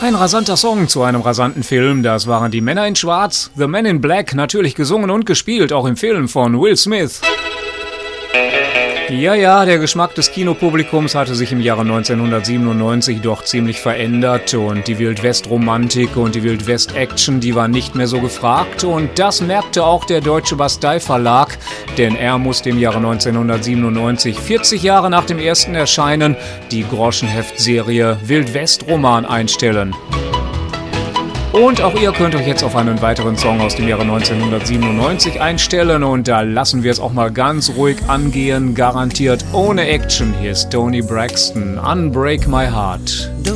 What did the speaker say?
Ein rasanter Song zu einem rasanten Film, das waren die Männer in Schwarz, The Men in Black, natürlich gesungen und gespielt, auch im Film von Will Smith. Ja, der Geschmack des Kinopublikums hatte sich im Jahre 1997 doch ziemlich verändert und die Wild-West-Romantik und die Wild-West-Action, die war nicht mehr so gefragt und das merkte auch der Deutsche Bastei-Verlag, denn er musste im Jahre 1997, 40 Jahre nach dem ersten Erscheinen, die Groschenheft-Serie Wild-West-Roman einstellen. Und auch ihr könnt euch jetzt auf einen weiteren Song aus dem Jahre 1997 einstellen und da lassen wir es auch mal ganz ruhig angehen, garantiert ohne Action. Hier ist Toni Braxton, Unbreak My Heart. The